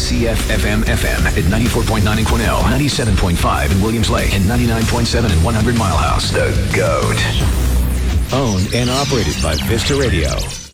WCFFM FM at 94.9 in Cornell, 97.5 in Williams Lake, and 99.7 in 100 Mile House. The GOAT. Owned and operated by Vista Radio.